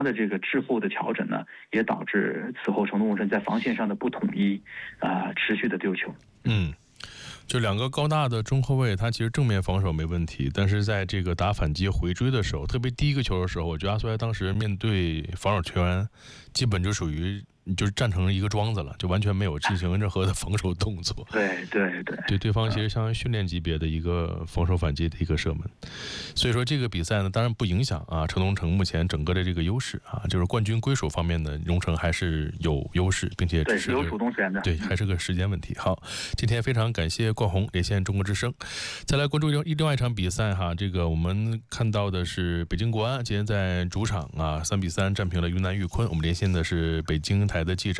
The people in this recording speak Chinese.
的这个滞后的调整呢，也导致此后成都宏城在防线上的不统一，持续的丢球。 就两个高大的中后卫，他其实正面防守没问题，但是在这个打反击回追的时候，特别第一个球的时候，我觉得阿苏埃当时面对防守球员，基本就属于就是站成一个桩子了，就完全没有进行任何的防守动作。对方其实相当于训练级别的一个防守反击的一个射门。所以说这个比赛呢，当然不影响成都宏城目前整个的这个优势就是冠军归属方面呢，宏城还是有优势，并且只是有主动权的， 对，还是个时间问题。好，今天非常感谢冠宏连线中国之声。再来关注另外一场比赛这个我们看到的是北京国安今天在主场3-3战平了云南玉昆。我们连线的是北京台的记者